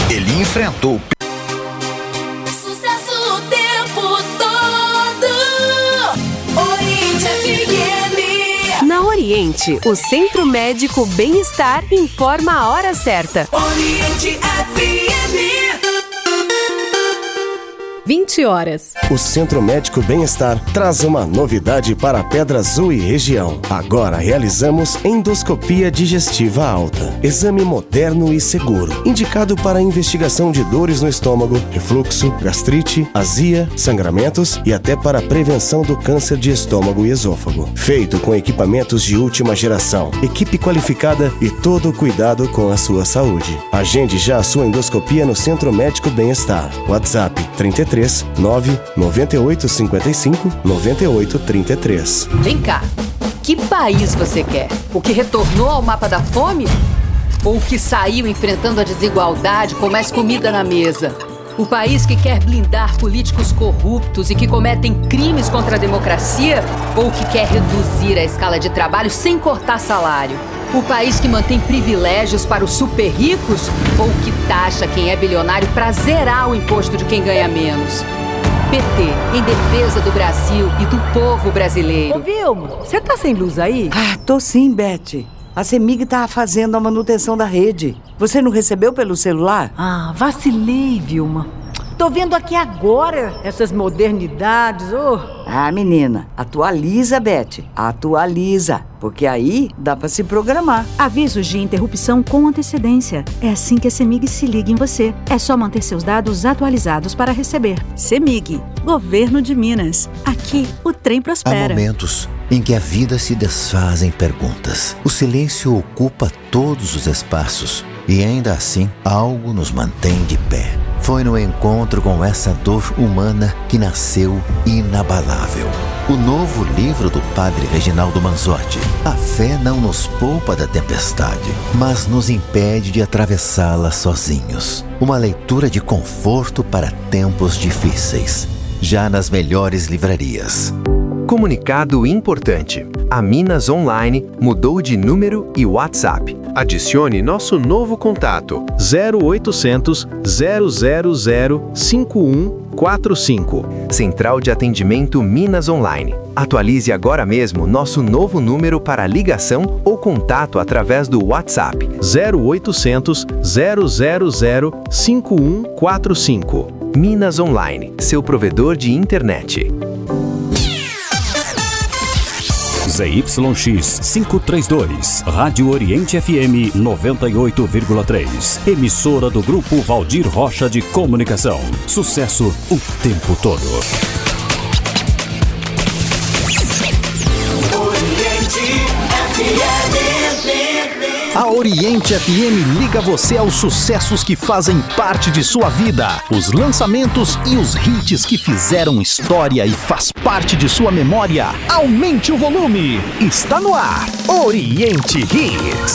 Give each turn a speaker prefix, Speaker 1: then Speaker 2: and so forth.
Speaker 1: Ele enfrentou
Speaker 2: Sucesso o tempo todo. Oriente FM.
Speaker 3: Na Oriente, o Centro Médico Bem-Estar informa a hora certa.
Speaker 2: Oriente FM.
Speaker 3: 20 horas.
Speaker 4: O Centro Médico Bem-Estar traz uma novidade para Pedra Azul e região. Agora realizamos endoscopia digestiva alta. Exame moderno e seguro, indicado para investigação de dores no estômago, refluxo, gastrite, azia, sangramentos e até para prevenção do câncer de estômago e esôfago. Feito com equipamentos de última geração, equipe qualificada e todo o cuidado com a sua saúde. Agende já a sua endoscopia no Centro Médico Bem-Estar. WhatsApp 33 998 55 98 33.
Speaker 5: Vem cá, que país você quer? O que retornou ao mapa da fome? Ou o que saiu enfrentando a desigualdade com mais comida na mesa? O país que quer blindar políticos corruptos e que cometem crimes contra a democracia? Ou o que quer reduzir a escala de trabalho sem cortar salário? O país que mantém privilégios para os super ricos? Ou que taxa quem é bilionário para zerar o imposto de quem ganha menos? PT, em defesa do Brasil e do povo brasileiro.
Speaker 6: Ô, Vilma, você tá sem luz aí?
Speaker 7: Tô sim, Beth. A CEMIG tá fazendo a manutenção da rede. Você não recebeu pelo celular?
Speaker 6: Vacilei, Vilma. Tô vendo aqui agora essas modernidades,
Speaker 7: menina, atualiza, Beth. Atualiza, porque aí dá pra se programar.
Speaker 8: Avisos de interrupção com antecedência. É assim que a CEMIG se liga em você. É só manter seus dados atualizados para receber. CEMIG, Governo de Minas. Aqui, o trem prospera.
Speaker 9: Há momentos em que a vida se desfaz em perguntas. O silêncio ocupa todos os espaços e ainda assim algo nos mantém de pé. Foi no encontro com essa dor humana que nasceu Inabalável, o novo livro do padre Reginaldo Manzotti. A fé não nos poupa da tempestade, mas nos impede de atravessá-la sozinhos. Uma leitura de conforto para tempos difíceis, já nas melhores livrarias.
Speaker 10: Comunicado importante. A Minas Online mudou de número e WhatsApp. Adicione nosso novo contato 0800 000 5145. Central de Atendimento Minas Online. Atualize agora mesmo nosso novo número para ligação ou contato através do WhatsApp 0800 000 5145. Minas Online, seu provedor de internet.
Speaker 11: ZYX 532, Rádio Oriente FM 98,3. Emissora do Grupo Valdir Rocha de Comunicação. Sucesso o tempo todo.
Speaker 12: A Oriente FM liga você aos sucessos que fazem parte de sua vida, os lançamentos e os hits que fizeram história e faz parte de sua memória. Aumente o volume. Está no ar, Oriente Hits.